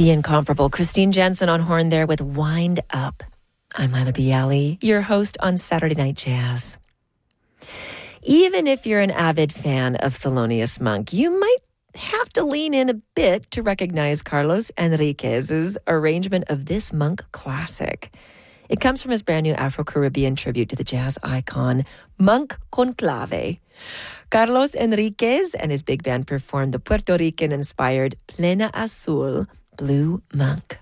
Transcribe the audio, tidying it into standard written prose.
The incomparable Christine Jensen on horn there with Wind Up. I'm Lila Bialy, your host on Saturday Night Jazz. Even if you're an avid fan of Thelonious Monk, you might have to lean in a bit to recognize Carlos Enriquez's arrangement of this Monk classic. It comes from his brand new Afro-Caribbean tribute to the jazz icon, Monk Conclave. Carlos Enriquez and his big band performed the Puerto Rican-inspired Plena Azul Blue Monk.